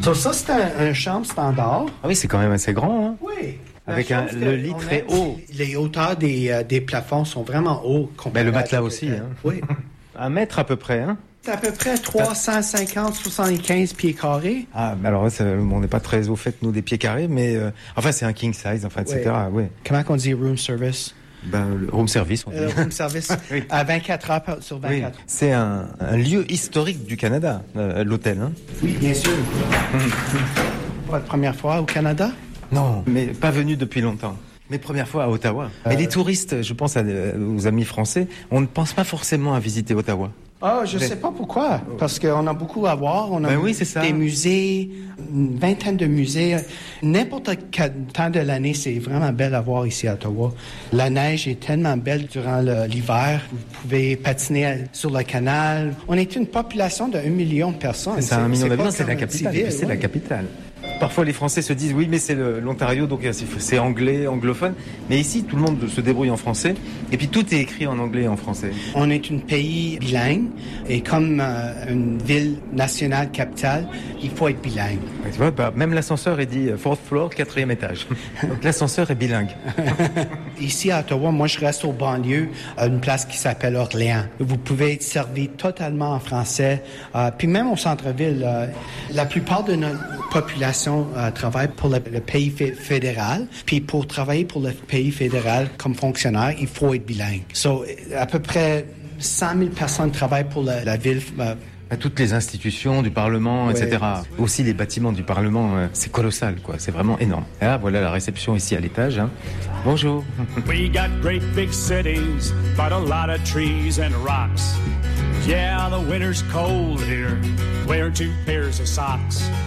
Ça, c'est un chambre standard. Ah oui, c'est quand même assez grand, hein? Oui. Avec le lit très haut. Les hauteurs des plafonds sont vraiment hauts. Ben, le matelas aussi, hein? Oui. 1 mètre à peu près, hein? C'est à peu près 350-75 pieds carrés. Ah, alors on n'est pas très au fait, nous, des pieds carrés, mais enfin, c'est un king size, enfin, etc. Oui. Comment on dit room service? Le room service, on dit. Room service Oui. à 24 heures sur 24. Oui. C'est un lieu historique du Canada, l'hôtel, hein? Oui, bien sûr. Votre première fois au Canada? Non, mais pas venu depuis longtemps. Mes premières fois à Ottawa. Mais les touristes, je pense aux amis français, on ne pense pas forcément à visiter Ottawa. Ah, je sais pas pourquoi. Parce qu'on a beaucoup à voir. On a oui, c'est ça. des musées, une vingtaine de musées. N'importe quel temps de l'année, c'est vraiment belle à voir ici à Ottawa. La neige est tellement belle durant l'hiver. Vous pouvez patiner sur le canal. On est une population de 1 million de personnes. C'est 1 million d'habitants, c'est comme la capitale. ville, C'est la capitale. Parfois, les Français se disent, oui, mais c'est l'Ontario, donc c'est anglais, anglophone. Mais ici, tout le monde se débrouille en français. Et puis, tout est écrit en anglais et en français. On est un pays bilingue. Et comme une ville nationale capitale, il faut être bilingue. Tu vois, même l'ascenseur est dit 4th floor, 4e étage. Donc, l'ascenseur est bilingue. Ici, à Ottawa, moi, je reste au banlieue, à une place qui s'appelle Orléans. Vous pouvez être servi totalement en français. Puis même au centre-ville, la plupart de notre population travaille pour le pays fédéral. Puis pour travailler pour le pays fédéral comme fonctionnaire, il faut être bilingue. À peu près 100 000 personnes travaillent pour la ville. À toutes les institutions du Parlement, etc. Aussi les bâtiments du Parlement, c'est colossal, quoi. C'est vraiment énorme. Et là, voilà la réception ici à l'étage. Hein. Bonjour. We got great big cities, but a lot of trees and rocks. Yeah, the winter's cold here. Wear 2 pairs of socks.